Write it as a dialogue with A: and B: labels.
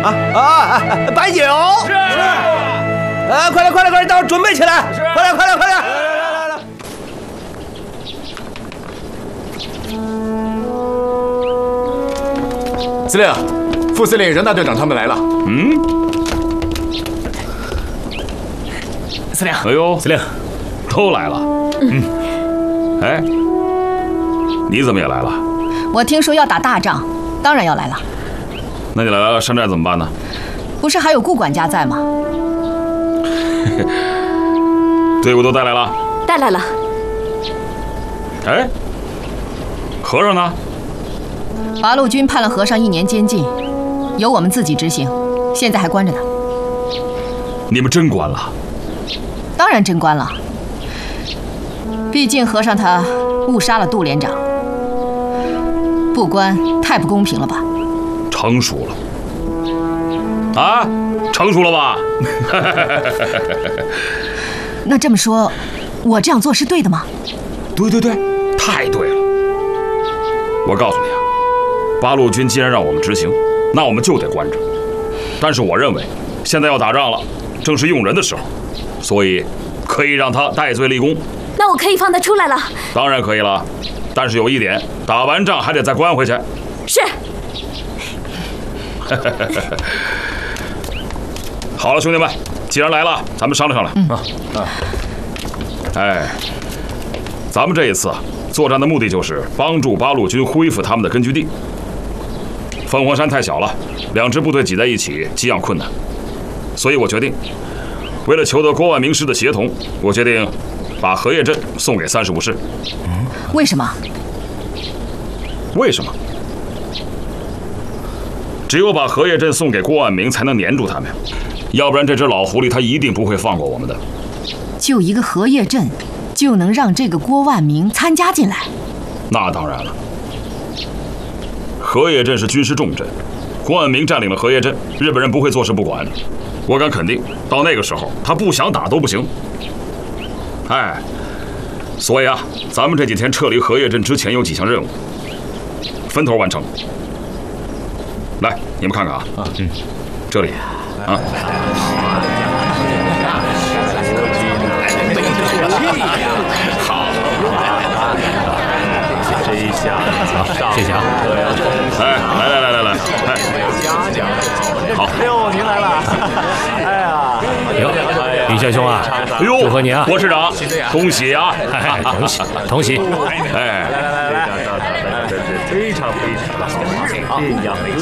A: 摆酒。是。快来，到准备起来。快来。来。
B: 司令，副司令、任大队长他们来了。
C: 司令。
D: 哎呦，
C: 司令，
D: 都来了。哎，你怎么也来了？
E: 我听说要打大仗，当然要来了。
D: 那你来了山寨怎么办呢？
E: 不是还有顾管家在吗？
D: 队伍都带来了。
F: 带来了。
D: 哎，和尚呢？
E: 八路军判了和尚1年监禁，由我们自己执行，现在还关着呢。
D: 你们真关了？
E: 当然真关了。毕竟和尚他误杀了杜连长，不关太不公平了吧？
D: 成熟了。啊，成熟了吧？
E: 那这么说，我这样做是对的吗？
D: 对，太对了。我告诉你啊，八路军既然让我们执行，那我们就得关着。但是我认为，现在要打仗了，正是用人的时候，所以可以让他戴罪立功。
F: 那我可以放他出来了？
D: 当然可以了，但是有一点，打完仗还得再关回去。
F: 是。
D: 好了，兄弟们，既然来了，咱们商量商量。哎，咱们这一次作战的目的就是帮助八路军恢复他们的根据地。凤凰山太小了，2支部队挤在一起，给养困难，所以我决定，为了求得郭万明师的协同，我决定把荷叶镇送给35师。
E: 为什么？
D: 为什么？只有把荷叶镇送给郭万明，才能黏住他们，要不然这只老狐狸他一定不会放过我们的。
E: 就一个荷叶镇，就能让这个郭万明参加进来？
D: 那当然了，荷叶镇是军事重镇，郭万明占领了荷叶镇，日本人不会坐视不管。我敢肯定，到那个时候，他不想打都不行。哎，所以啊，咱们这几天撤离荷叶镇之前有几项任务，分头完成。来，你们看看啊，这里啊。好，这一下，
C: 好，谢谢啊。
D: 哎，来，哎，好。
A: 哎呦，您来了！哎呀，
C: 李先兄啊，
D: 哎呦，
C: 祝贺你啊，
D: 郭师长，恭喜啊！
C: 同喜。
D: 哎，
A: 来，非常好，这样。